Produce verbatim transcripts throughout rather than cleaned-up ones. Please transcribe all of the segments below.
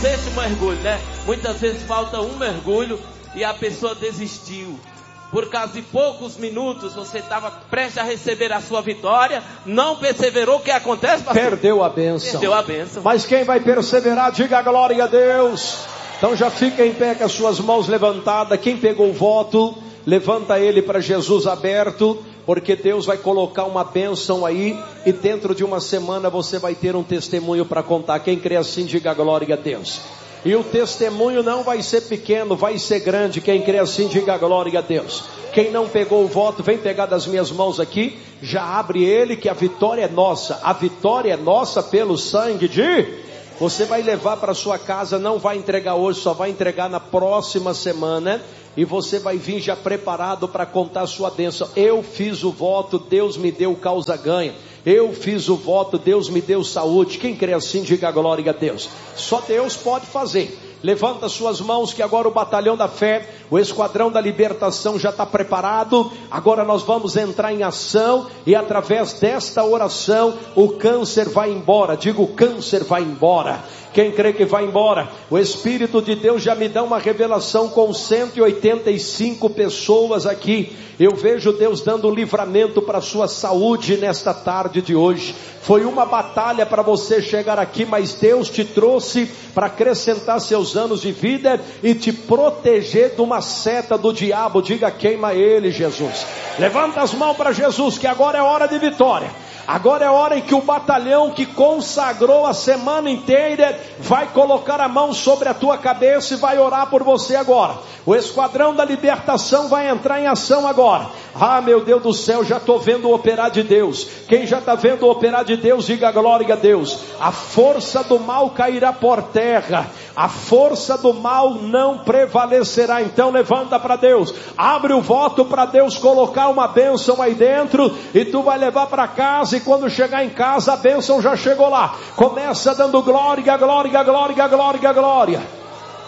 esse mergulho, né? Muitas vezes falta um mergulho e a pessoa desistiu. Por causa de poucos minutos, você estava prestes a receber a sua vitória, não perseverou, o que acontece, pastor? Perdeu a bênção. Perdeu a bênção. Mas quem vai perseverar, diga glória a Deus. Então já fica em pé com as suas mãos levantadas. Quem pegou o voto, levanta ele para Jesus aberto, porque Deus vai colocar uma bênção aí, e dentro de uma semana você vai ter um testemunho para contar. Quem crê assim, diga glória a Deus. E o testemunho não vai ser pequeno, vai ser grande. Quem crê assim, diga glória a Deus. Quem não pegou o voto, vem pegar das minhas mãos aqui. Já abre ele, que a vitória é nossa. A vitória é nossa pelo sangue de... Você vai levar para sua casa, não vai entregar hoje, só vai entregar na próxima semana. E você vai vir já preparado para contar a sua bênção. Eu fiz o voto, Deus me deu causa ganha. Eu fiz o voto, Deus me deu saúde. Quem crê assim, diga glória a Deus. Só Deus pode fazer. Levanta suas mãos, que agora o batalhão da fé, o esquadrão da libertação já está preparado. Agora nós vamos entrar em ação, e através desta oração o câncer vai embora. Digo, o câncer vai embora. Quem crê que vai embora? O Espírito de Deus já me dá uma revelação com cento e oitenta e cinco pessoas aqui. Eu vejo Deus dando livramento para a sua saúde nesta tarde de hoje. Foi uma batalha para você chegar aqui, mas Deus te trouxe para acrescentar seus anos de vida e te proteger de uma seta do diabo. Diga, queima ele, Jesus. Levanta as mãos para Jesus, que agora é hora de vitória. Agora é hora em que o batalhão que consagrou a semana inteira vai colocar a mão sobre a tua cabeça e vai orar por você agora. O esquadrão da libertação vai entrar em ação agora. Ah, meu Deus do céu, já estou vendo o operar de Deus. Quem já está vendo o operar de Deus, diga glória a Deus. A força do mal cairá por terra. A força do mal não prevalecerá. Então levanta para Deus. Abre o voto para Deus colocar uma bênção aí dentro. E tu vai levar para casa. E quando chegar em casa, a bênção já chegou lá. Começa dando glória, glória, glória, glória, glória.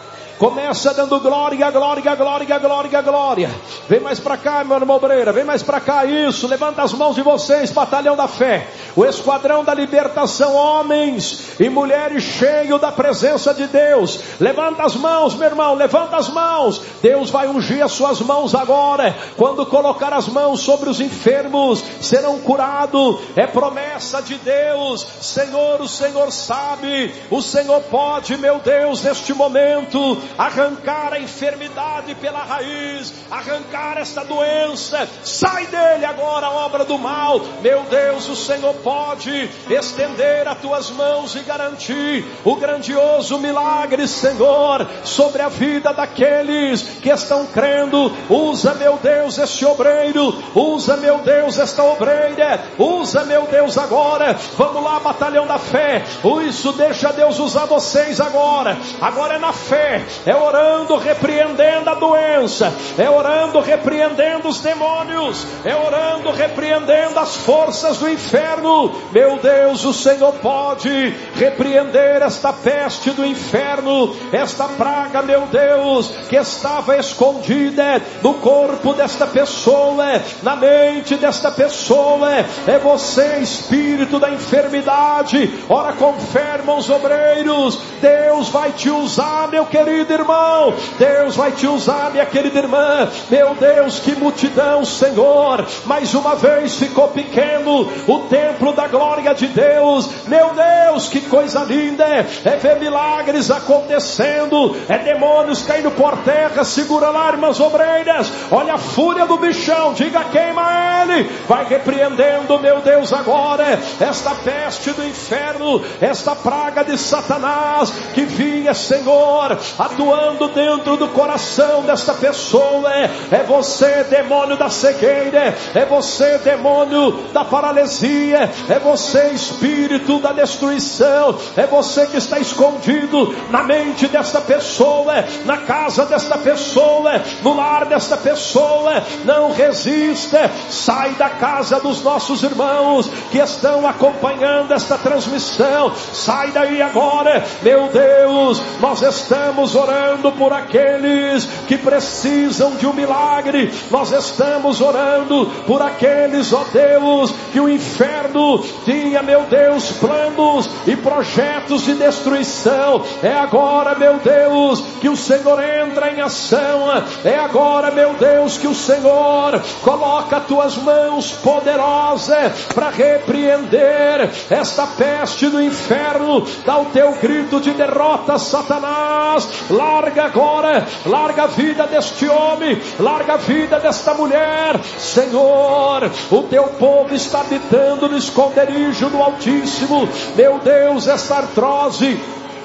Começa dando glória, glória, glória, glória, glória. Vem mais para cá, meu irmão Obreira. Vem mais para cá, isso. Levanta as mãos de vocês, batalhão da fé. O esquadrão da libertação, homens e mulheres cheios da presença de Deus. Levanta as mãos, meu irmão, levanta as mãos. Deus vai ungir as suas mãos agora. Quando colocar as mãos sobre os enfermos, serão curados. É promessa de Deus. Senhor, o Senhor sabe. O Senhor pode, meu Deus, neste momento, arrancar a enfermidade pela raiz, arrancar esta doença. Sai dele agora a obra do mal. Meu Deus, o Senhor pode estender as tuas mãos e garantir o grandioso milagre, Senhor, sobre a vida daqueles que estão crendo. Usa, meu Deus, este obreiro. Usa, meu Deus, esta obreira. Usa, meu Deus, agora. Vamos lá, batalhão da fé. Isso, deixa Deus usar vocês agora. Agora é na fé. É orando, repreendendo a doença. É orando, repreendendo os demônios. É orando, repreendendo as forças do inferno. Meu Deus, o Senhor pode repreender esta peste do inferno, esta praga, meu Deus, que estava escondida no corpo desta pessoa, na mente desta pessoa. É você, espírito da enfermidade. Ora, confirma os obreiros. Deus vai te usar, meu querido irmão. Deus vai te usar, minha querida irmã. Meu Deus, que multidão, Senhor. Mais uma vez ficou pequeno o templo da glória de Deus. Meu Deus, que coisa linda. É ver milagres acontecendo. É demônios caindo por terra. Segura lá, irmãs obreiras. Olha a fúria do bichão. Diga, queima ele. Vai repreendendo, meu Deus, agora esta peste do inferno, esta praga de Satanás que vinha, Senhor, atuando dentro do coração desta pessoa. É você, demônio da cegueira. É você, demônio da paralisia. É você, espírito da destruição. É você que está escondido na mente desta pessoa, na casa desta pessoa, no lar desta pessoa. Não resista. Sai da casa dos nossos irmãos que estão acompanhando esta transmissão. Sai daí agora, meu Deus. Nós estamos orando por aqueles que precisam de um milagre. Nós estamos orando por aqueles, ó Deus, que o inferno tinha, meu Deus, planos e projetos de destruição. É agora, meu Deus, que o Senhor entra em ação. É agora, meu Deus, que o Senhor coloca as tuas mãos poderosas para repreender esta peste do inferno. Dá o teu grito de derrota, Satanás. Larga agora, larga a vida deste homem, larga a vida desta mulher. Senhor, o teu povo está habitando no esconderijo do Altíssimo. Meu Deus, esta artrose,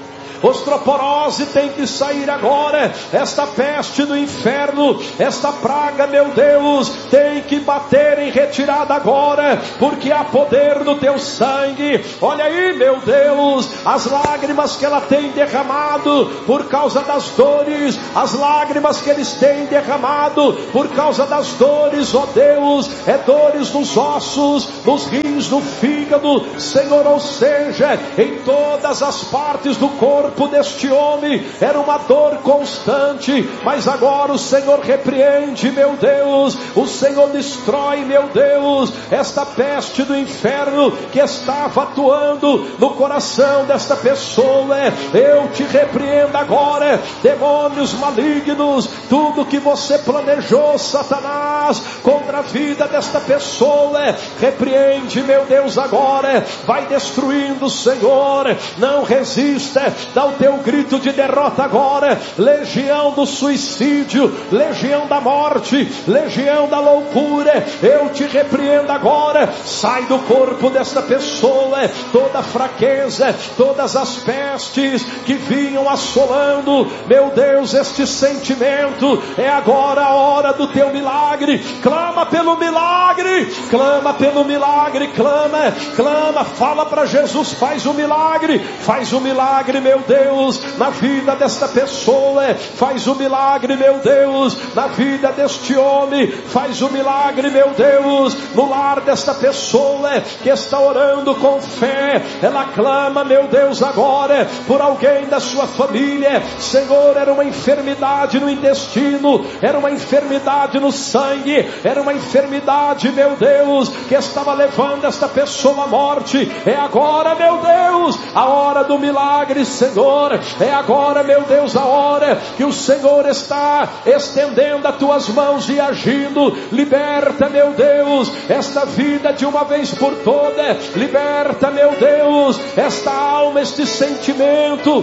osteoporose tem que sair agora. Esta peste do inferno, esta praga, meu Deus, tem que bater em retirada agora, porque há poder no teu sangue. Olha aí, meu Deus, as lágrimas que ela tem derramado por causa das dores, as lágrimas que eles têm derramado por causa das dores, ó Deus, é dores nos ossos, nos rins, no fígado, Senhor, ou seja, em todas as partes do corpo deste homem, era uma dor constante, mas agora o Senhor repreende, meu Deus, o Senhor destrói, meu Deus, esta peste do inferno que estava atuando no coração desta pessoa. Eu te repreendo agora, demônios malignos, tudo que você planejou, Satanás, contra a vida desta pessoa, repreende, meu Deus, agora, vai destruindo, Senhor, não resista. Dá o teu grito de derrota agora. Legião do suicídio, legião da morte, legião da loucura, eu te repreendo agora. Sai do corpo desta pessoa toda fraqueza, todas as pestes que vinham assolando, meu Deus, este sentimento. É agora a hora do teu milagre. Clama pelo milagre, clama pelo milagre, clama, clama, fala para Jesus, faz o milagre, faz o milagre, meu Deus, na vida desta pessoa, faz o milagre, meu Deus, na vida deste homem, faz o milagre, meu Deus, no lar desta pessoa que está orando com fé. Ela clama, meu Deus, agora por alguém da sua família. Senhor, era uma enfermidade no intestino, era uma enfermidade no sangue, era uma enfermidade, meu Deus, que estava levando esta pessoa à morte. É agora, meu Deus, a hora do milagre, Senhor. É agora, meu Deus, a hora que o Senhor está estendendo as tuas mãos e agindo. Liberta, meu Deus, esta vida de uma vez por todas. Liberta, meu Deus, esta alma, este sentimento.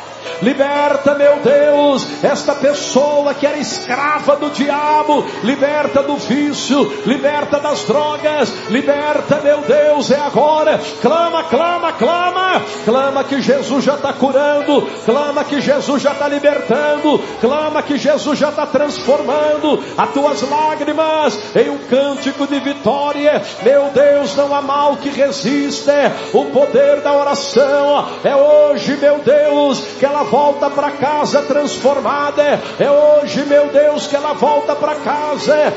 Liberta, meu Deus, esta pessoa que era escrava do diabo. Liberta do vício, liberta das drogas, liberta, meu Deus, é agora. Clama, clama, clama, clama que Jesus já está curando, clama que Jesus já está libertando, clama que Jesus já está transformando as tuas lágrimas em um cântico de vitória. Meu Deus, não há mal que resista, o poder da oração. É hoje, meu Deus, que ela volta para casa transformada. É hoje, meu Deus, que ela volta para casa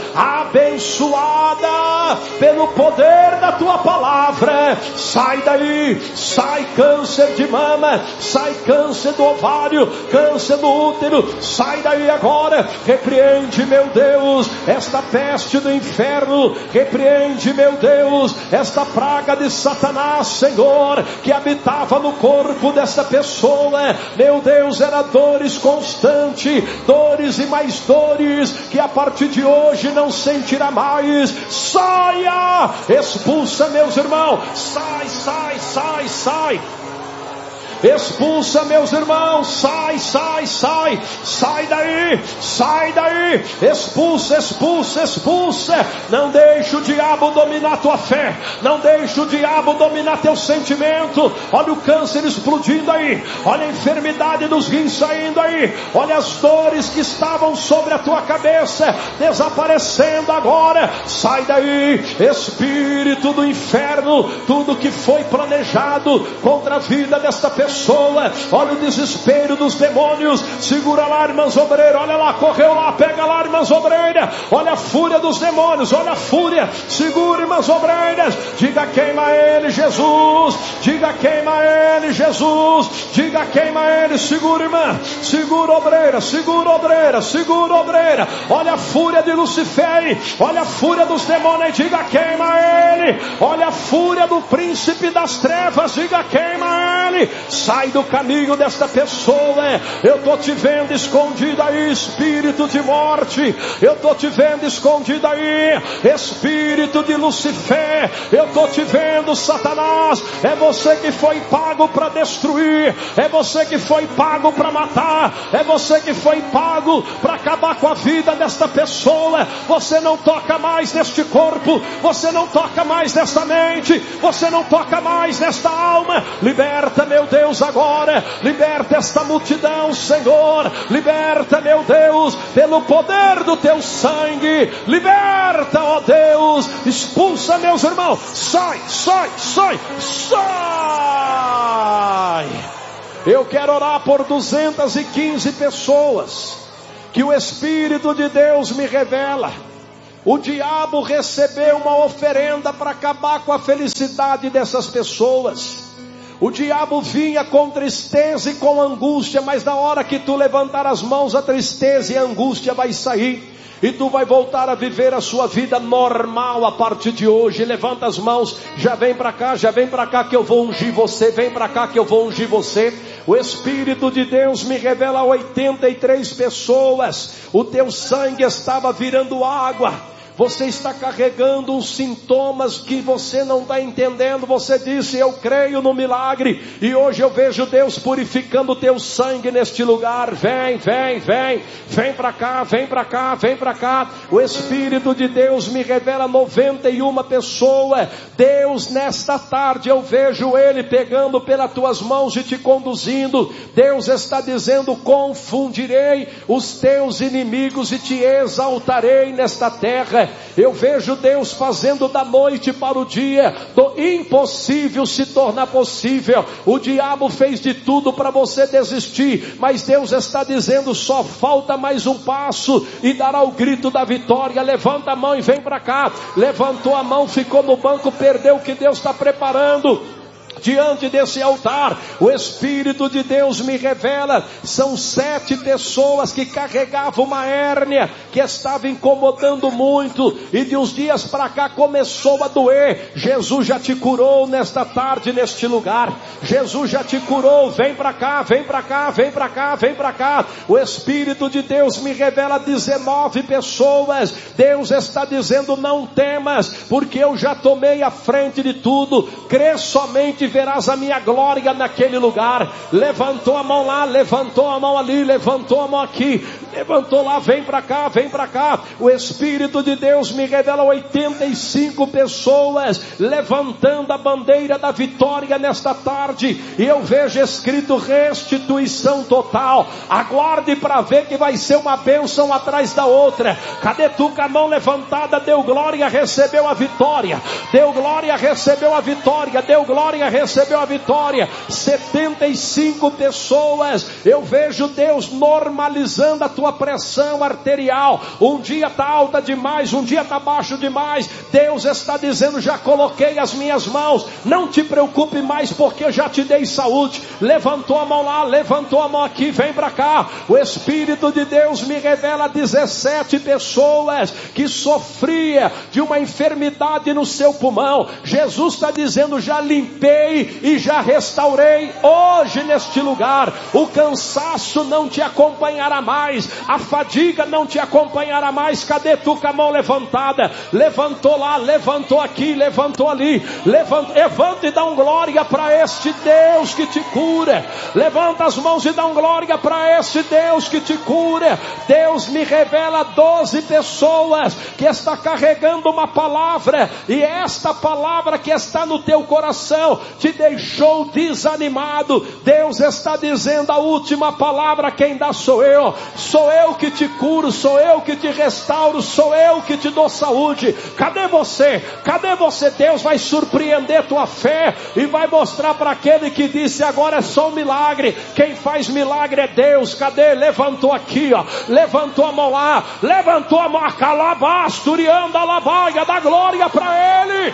abençoada pelo poder da tua palavra. Sai daí, sai câncer de mama, sai câncer do ovário, câncer do útero, sai daí agora. Repreende, meu Deus, esta peste do inferno, repreende, meu Deus, esta praga de Satanás, Senhor, que habitava no corpo dessa pessoa. Meu Deus, era dores constantes, dores e mais dores, que a partir de hoje não sentirá mais. Saia, expulsa, meus irmãos, sai, sai, sai, sai. Expulsa, meus irmãos, sai, sai, sai, sai daí, sai daí, expulsa, expulsa, expulsa. Não deixe o diabo dominar tua fé, não deixe o diabo dominar teu sentimento. Olha o câncer explodindo aí, olha a enfermidade dos rins saindo aí, olha as dores que estavam sobre a tua cabeça desaparecendo agora. Sai daí, espírito do inferno, tudo que foi planejado contra a vida desta pessoa. Olha o desespero dos demônios. Segura lá, irmãs obreiras, olha lá, correu lá, pega lá, irmãs obreiras. Olha a fúria dos demônios, olha a fúria. Segura, irmãs obreiras, diga queima ele, Jesus, diga queima ele, Jesus, diga queima ele. Segura, irmã, segura obreira, segura obreira, segura obreira. Olha a fúria de Lucifer, olha a fúria dos demônios, diga queima ele. Olha a fúria do príncipe das trevas, diga queima ele. ele. Sai do caminho desta pessoa. Eu estou te vendo escondido aí, espírito de morte. Eu estou te vendo escondido aí, espírito de Lucifer. Eu estou te vendo, Satanás. É você que foi pago para destruir. É você que foi pago para matar. É você que foi pago para acabar com a vida desta pessoa. Você não toca mais neste corpo. Você não toca mais nesta mente. Você não toca mais nesta alma. Liberta, meu Deus, agora. Liberta esta multidão, Senhor. Liberta, meu Deus, pelo poder do teu sangue. Liberta, ó Deus. Expulsa, meus irmãos. Sai, sai, sai, sai. Eu quero orar por duzentas e quinze pessoas que o Espírito de Deus me revela. O diabo recebeu uma oferenda para acabar com a felicidade dessas pessoas. O diabo vinha com tristeza e com angústia, mas na hora que tu levantar as mãos, a tristeza e a angústia vai sair. E tu vai voltar a viver a sua vida normal a partir de hoje. Levanta as mãos, já vem para cá, já vem para cá que eu vou ungir você. Vem para cá que eu vou ungir você. O Espírito de Deus me revela oitenta e três pessoas. O teu sangue estava virando água. Você está carregando uns sintomas que você não está entendendo. Você disse, eu creio no milagre. E hoje eu vejo Deus purificando o teu sangue neste lugar. Vem, vem, vem. Vem para cá, vem para cá, vem para cá. O Espírito de Deus me revela noventa e uma pessoas. Deus, nesta tarde eu vejo Ele pegando pelas tuas mãos e te conduzindo. Deus está dizendo, confundirei os teus inimigos e te exaltarei nesta terra. Eu vejo Deus fazendo da noite para o dia, do impossível se tornar possível. O diabo fez de tudo para você desistir, mas Deus está dizendo, só falta mais um passo e dará o grito da vitória. Levanta a mão e vem para cá. Levantou a mão, ficou no banco, perdeu o que Deus está preparando. Diante desse altar, o Espírito de Deus me revela, são sete pessoas que carregavam uma hérnia que estava incomodando muito, e de uns dias para cá começou a doer. Jesus já te curou nesta tarde, neste lugar. Jesus já te curou. Vem para cá, vem para cá, vem para cá, vem para cá. O Espírito de Deus me revela dezenove pessoas. Deus está dizendo, não temas, porque eu já tomei a frente de tudo. Crê somente, verás a minha glória naquele lugar. Levantou a mão lá, levantou a mão ali, levantou a mão aqui, levantou lá, vem para cá, vem para cá. O Espírito de Deus me revela oitenta e cinco pessoas levantando a bandeira da vitória nesta tarde, e eu vejo escrito restituição total. Aguarde para ver que vai ser uma bênção atrás da outra. Cadê tu com a mão levantada? Deu glória, recebeu a vitória. Deu glória, recebeu a vitória. Deu glória, recebeu a vitória. setenta e cinco pessoas. Eu vejo Deus normalizando a tua pressão arterial. Um dia está alta demais, um dia está baixo demais. Deus está dizendo, já coloquei as minhas mãos. Não te preocupe mais, porque eu já te dei saúde. Levantou a mão lá, levantou a mão aqui, vem para cá. O Espírito de Deus me revela dezessete pessoas que sofria de uma enfermidade no seu pulmão. Jesus está dizendo, já limpei e já restaurei hoje neste lugar. O cansaço não te acompanhará mais, a fadiga não te acompanhará mais. Cadê tu com a mão levantada? Levantou lá, levantou aqui, levantou ali. Levanta, levanta e dá um glória para este Deus que te cura. Levanta as mãos e dá um glória para este Deus que te cura. Deus me revela doze pessoas que está carregando uma palavra, e esta palavra que está no teu coração te deixou desanimado. Deus está dizendo, a última palavra quem dá sou eu. Sou eu que te curo, sou eu que te restauro, sou eu que te dou saúde. Cadê você? Cadê você? Deus vai surpreender tua fé e vai mostrar para aquele que disse, agora é só um milagre. Quem faz milagre é Deus. Cadê? Levantou aqui, ó. Levantou a mão lá, levantou a mão, calabasturiando a labaia, dá glória para Ele.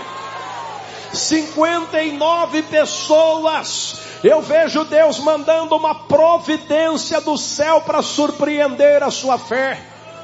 cinquenta e nove pessoas. Eu vejo Deus mandando uma providência do céu para surpreender a sua fé.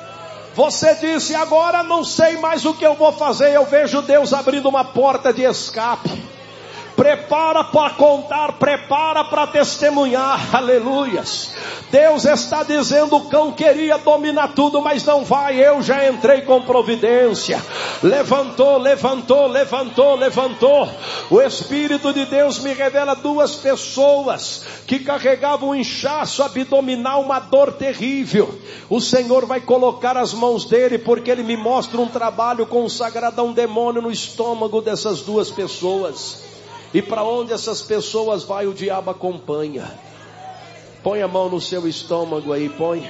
Você disse, agora não sei mais o que eu vou fazer. Eu vejo Deus abrindo uma porta de escape. Prepara para contar, prepara para testemunhar, aleluias. Deus está dizendo, o cão queria dominar tudo, mas não vai, eu já entrei com providência. Levantou, levantou, levantou, levantou. O Espírito de Deus me revela duas pessoas que carregavam um inchaço abdominal, uma dor terrível. O Senhor vai colocar as mãos dele, porque ele me mostra um trabalho consagrado a um demônio no estômago dessas duas pessoas. E para onde essas pessoas vai, o diabo acompanha. Põe a mão no seu estômago aí, põe.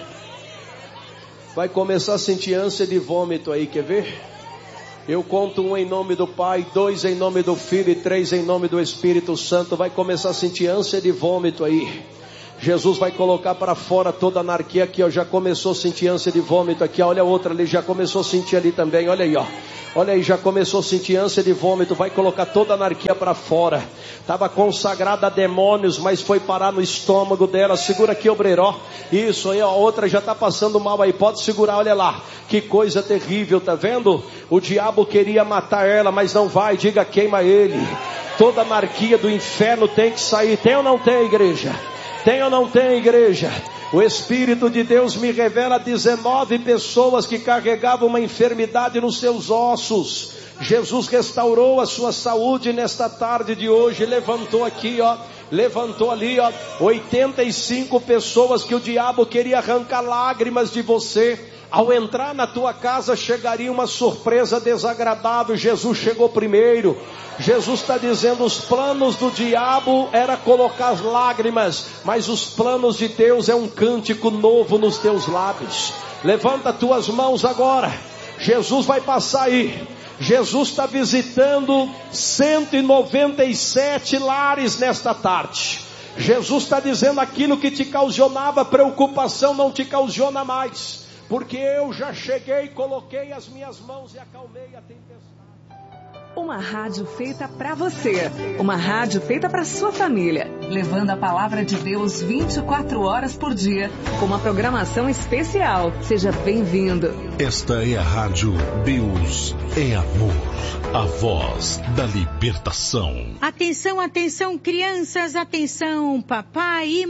Vai começar a sentir ânsia de vômito aí, quer ver? Eu conto um em nome do Pai, dois em nome do Filho e três em nome do Espírito Santo. Vai começar a sentir ânsia de vômito aí. Jesus vai colocar para fora toda a anarquia aqui, ó. Já começou a sentir ânsia de vômito aqui, ó. Olha a outra ali, já começou a sentir ali também, olha aí, ó. Olha aí, já começou a sentir ânsia de vômito. Vai colocar toda a anarquia para fora. Estava consagrada a demônios, mas foi parar no estômago dela. Segura aqui, obreiro. Isso aí, ó. A outra já está passando mal aí. Pode segurar, olha lá. Que coisa terrível, tá vendo? O diabo queria matar ela, mas não vai. Diga, queima ele. Toda a anarquia do inferno tem que sair. Tem ou não tem, igreja? Tem ou não tem, igreja? O Espírito de Deus me revela dezenove pessoas que carregavam uma enfermidade nos seus ossos. Jesus restaurou a sua saúde nesta tarde de hoje. Levantou aqui, ó. Levantou ali, ó. oitenta e cinco pessoas que o diabo queria arrancar lágrimas de você. Ao entrar na tua casa chegaria uma surpresa desagradável. Jesus chegou primeiro. Jesus está dizendo, os planos do diabo era colocar as lágrimas, mas os planos de Deus é um cântico novo nos teus lábios. Levanta tuas mãos agora. Jesus vai passar aí. Jesus está visitando cento e noventa e sete lares nesta tarde. Jesus está dizendo, aquilo que te causava preocupação não te causona mais. Porque eu já cheguei, coloquei as minhas mãos e acalmei a tempestade. Uma rádio feita para você. Uma rádio feita para sua família. Levando a palavra de Deus vinte e quatro horas por dia. Com uma programação especial. Seja bem-vindo. Esta é a rádio Deus é Amor. A voz da libertação. Atenção, atenção, crianças. Atenção, papai e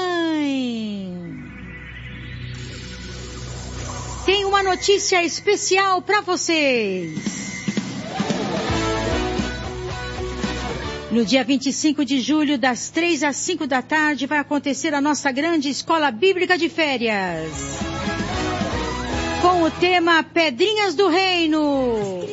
mamãe. Tem uma notícia especial para vocês. No dia vinte e cinco de julho, das três às cinco da tarde, vai acontecer a nossa grande escola bíblica de férias. Com o tema Pedrinhas do Reino.